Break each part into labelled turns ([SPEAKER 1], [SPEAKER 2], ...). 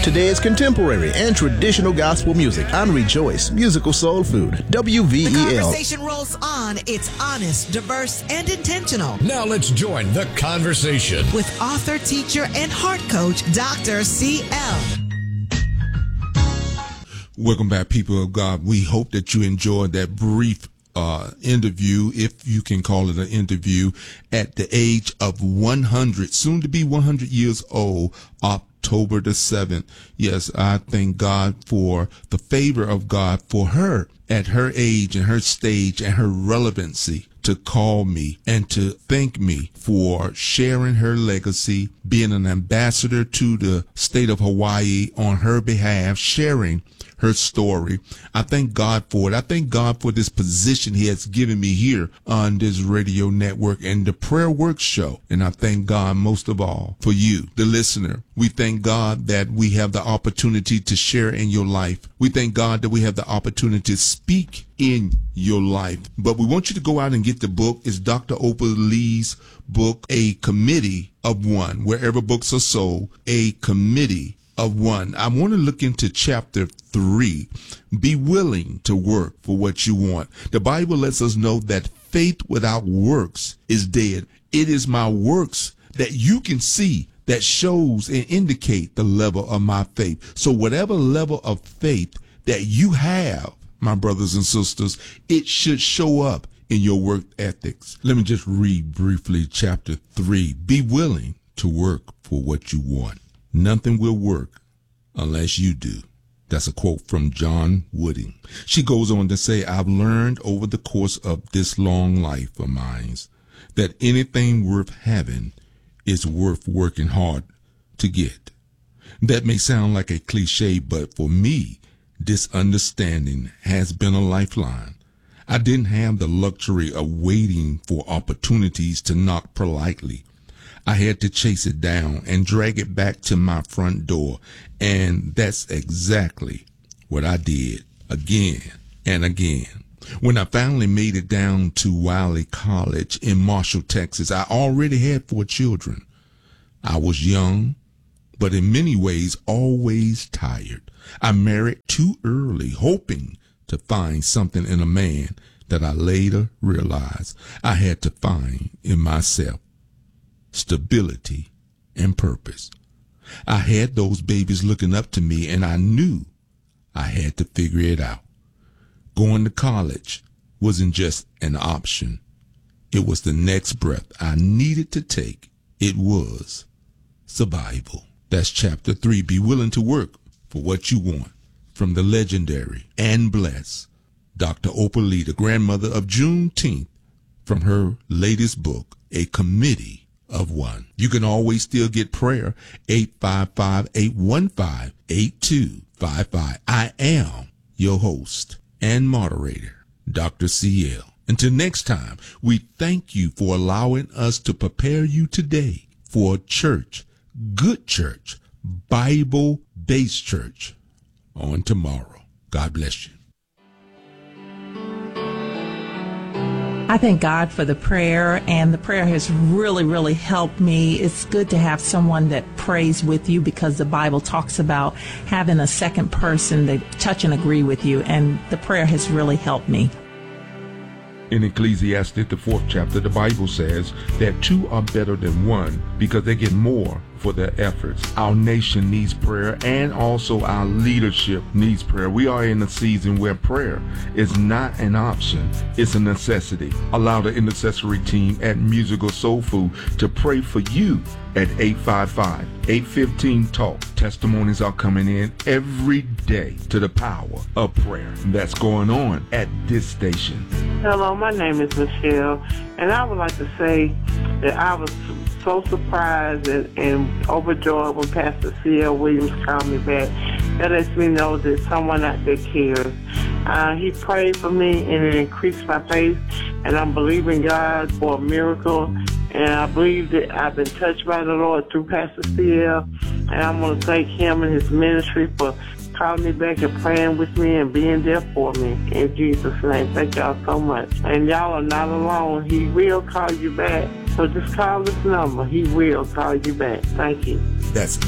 [SPEAKER 1] Today's contemporary and traditional gospel music on Rejoice Musical Soul Food, WVEL.
[SPEAKER 2] The conversation rolls on. It's honest, diverse, and intentional.
[SPEAKER 3] Now let's join the conversation
[SPEAKER 2] with author, teacher, and heart coach, Dr. CL.
[SPEAKER 4] Welcome back, people of God. We hope that you enjoyed that brief interview, if you can call it an interview, at the age of 100, soon to be 100 years old, October the 7th. Yes, I thank God for the favor of God for her at her age and her stage and her relevancy to call me and to thank me for sharing her legacy, being an ambassador to the state of Hawaii on her behalf, sharing her story. I thank God for it. I thank God for this position he has given me here on this radio network and the Prayer Works Show. And I thank God most of all for you, the listener. We thank God that we have the opportunity to share in your life. We thank God that we have the opportunity to speak in your life. But we want you to go out and get the book. It's Dr. Opal Lee's book, A Committee of One. Wherever books are sold, A Committee of One. I want to look into chapter 3. Be willing to work for what you want. The Bible lets us know that faith without works is dead. It is my works that you can see that shows and indicate the level of my faith. So whatever level of faith that you have, my brothers and sisters, it should show up in your work ethics. Let me just read briefly chapter 3. Be willing to work for what you want. Nothing will work unless you do. That's a quote from John Wooding. She goes on to say, I've learned over the course of this long life of mine that anything worth having is worth working hard to get. That may sound like a cliche, but for me, this understanding has been a lifeline. I didn't have the luxury of waiting for opportunities to knock politely. I had to chase it down and drag it back to my front door. And that's exactly what I did again and again. When I finally made it down to Wiley College in Marshall, Texas, I already had 4 children. I was young, but in many ways always tired. I married too early, hoping to find something in a man that I later realized I had to find in myself. Stability and purpose. I had those babies looking up to me, and I knew I had to figure it out. Going to college wasn't just an option. It was the next breath I needed to take. It was survival. That's chapter 3. Be willing to work for what you want. From the legendary and blessed Dr. Opal Lee, the grandmother of Juneteenth, from her latest book, A Committee of One. You can always still get prayer, 855-815-8255. I am your host and moderator, Dr. CL. Until next time, we thank you for allowing us to prepare you today for a church, good church, Bible-based church on tomorrow. God bless you.
[SPEAKER 5] I thank God for the prayer, and the prayer has really helped me. It's good to have someone that prays with you, because the Bible talks about having a second person that touch and agree with you, and the prayer has really helped me.
[SPEAKER 4] In Ecclesiastes, the 4th chapter, the Bible says that 2 are better than 1 because they get more for their efforts. Our nation needs prayer, and also our leadership needs prayer. We are in a season where prayer is not an option, it's a necessity. Allow the intercessory team at Musical Soul Food to pray for you at 855-815-TALK. Testimonies are coming in every day to the power of prayer that's going on at this station.
[SPEAKER 6] Hello, my name is Michelle, and I would like to say that I was so surprised and overjoyed when Pastor C.L. Williams called me back. That lets me know that someone out there cares. He prayed for me, and it increased my faith, and I'm believing God for a miracle, and I believe that I've been touched by the Lord through Pastor C.L., and I want to thank him and his ministry for calling me back and praying with me and being there for me. In Jesus' name, thank y'all so much. And y'all are not alone. He will call you back. So just call this number. He will call you back. Thank you.
[SPEAKER 4] That's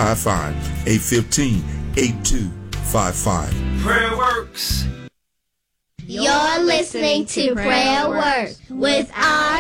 [SPEAKER 4] 855-815-8255.
[SPEAKER 7] Prayer Works.
[SPEAKER 8] You're listening to Prayer Works with our